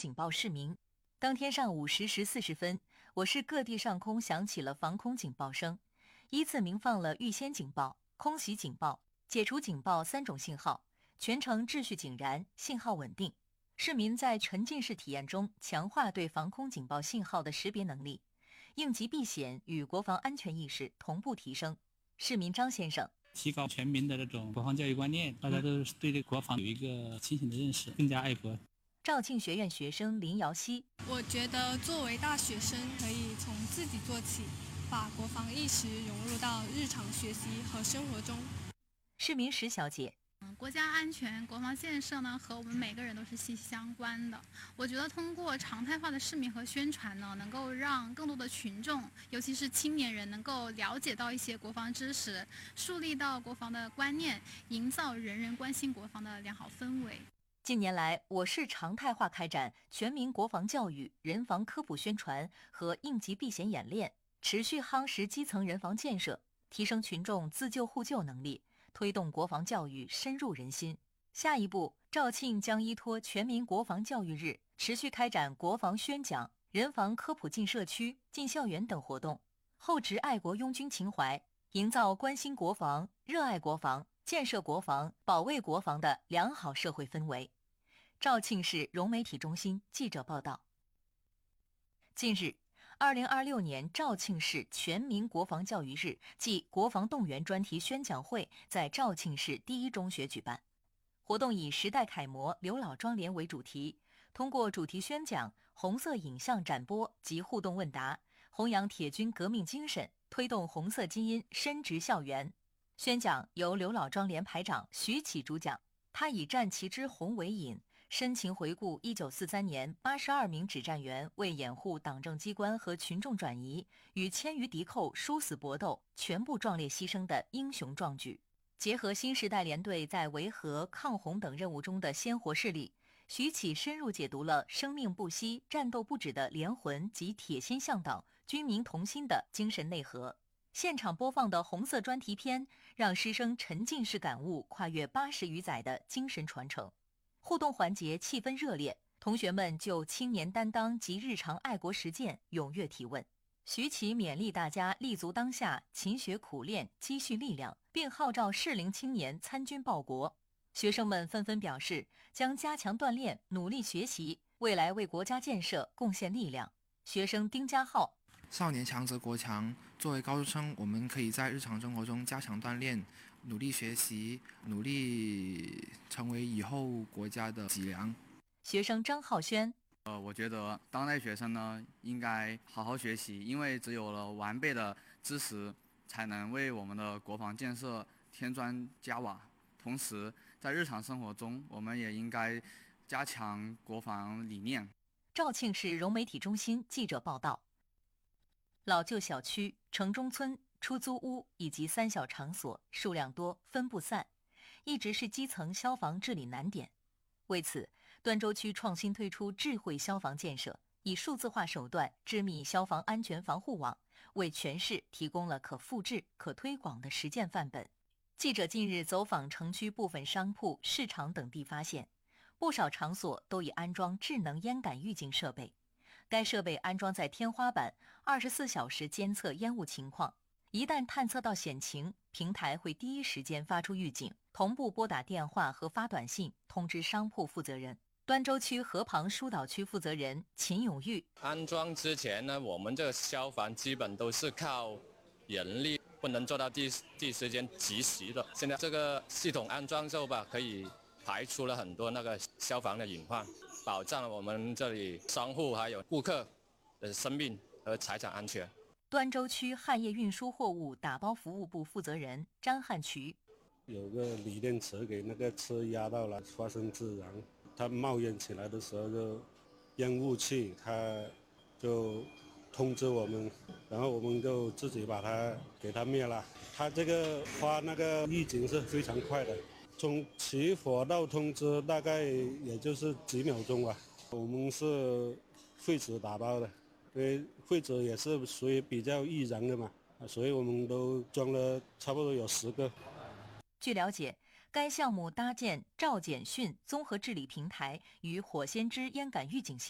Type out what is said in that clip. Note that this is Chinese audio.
警报市民。当天上午10时40分，我市各地上空响起了防空警报声，依次鸣放了预先警报、空袭警报、解除警报3种信号，全程秩序井然，信号稳定。市民在沉浸式体验中强化对防空警报信号的识别能力，应急避险与国防安全意识同步提升。市民张先生， 提高全民的这种国防教育观念，大家都对这国防有一个清醒的认识，更加爱国。 肇庆学院学生林瑶希， 我觉得作为大学生可以从自己做起，把国防意识融入到日常学习和生活中。 市民石小姐， 国家安全、国防建设呢，和我们每个人都是息息相关的。我觉得通过常态化的市民和宣传呢，能够让更多的群众，尤其是青年人，能够了解到一些国防知识，树立到国防的观念，营造人人关心国防的良好氛围。 近年来，我市常态化开展全民国防教育、人防科普宣传和应急避险演练，持续夯实基层人防建设，提升群众自救互救能力，推动国防教育深入人心。下一步，肇庆将依托全民国防教育日，持续开展国防宣讲、人防科普进社区、进校园等活动，厚植爱国拥军情怀，营造关心国防、热爱国防、建设国防、保卫国防的良好社会氛围。肇庆市融媒体中心记者报道。近日，2026年肇庆市全民国防教育日暨国防动员专题宣讲会在肇庆市第一中学举办。活动以时代楷模刘老庄联为主题，通过主题宣讲、红色影像展播及互动问答，弘扬铁军革命精神，推动红色基因深植校园。宣讲由刘老庄联排长徐启主讲，他以战旗之红为引，深情回顾1943年82名指战员为掩护党政机关和群众转移，与千余敌寇殊死搏斗，全部壮烈牺牲的英雄壮举。结合新时代联队在维和、抗洪等任务中的鲜活事例，徐启深入解读了生命不息、战斗不止的连魂及铁心向导、军民同心的精神内核。现场播放的红色专题片，让师生沉浸式感悟跨越80余载的精神传承。互动环节气氛热烈，同学们就青年担当及日常爱国实践踊跃提问。徐启勉励大家立足当下，勤学苦练，积蓄力量，并号召适龄青年参军报国。学生们纷纷表示将加强锻炼，努力学习，未来为国家建设贡献力量。学生丁家浩， 少年强则国强，作为高中生，我们可以在日常生活中加强锻炼，努力学习，努力成为以后国家的脊梁。 学生张浩轩， 我觉得当代学生呢，应该好好学习，因为只有了完备的知识，才能为我们的国防建设添砖加瓦。同时，在日常生活中，我们也应该加强国防理念。 肇庆市融媒体中心记者报道。老旧小区、城中村、出租屋以及三小场所数量多，分布散，一直是基层消防治理难点。为此，端州区创新推出智慧消防建设，以数字化手段织密消防安全防护网，为全市提供了可复制、可推广的实践范本。记者近日走访城区部分商铺、市场等地，发现不少场所都已安装智能烟感预警设备。该设备安装在天花板，24小时监测烟雾情况，一旦探测到险情，平台会第一时间发出预警，同步拨打电话和发短信通知商铺负责人。端州区河旁疏导区负责人秦永玉， 安装之前呢，我们这个消防基本都是靠人力，不能做到第一时间及时的。现在这个系统安装之后吧，可以排除了很多那个消防的隐患，保障了我们这里商户还有顾客的生命和财产安全。 端州区汉业运输货物打包服务部负责人张汉渠， 有个锂电池给那个车压到了，发生自燃，它冒烟起来的时候就烟雾器，它就通知我们，然后我们就自己把它给它灭了。它这个发那个预警是非常快的，从起火到通知大概也就是几秒钟吧。我们是废纸打包的，因为废纸也是属于比较易燃的嘛，所以我们都装了差不多有10个。 据了解，该项目搭建赵简讯综合治理平台与火先知烟感预警系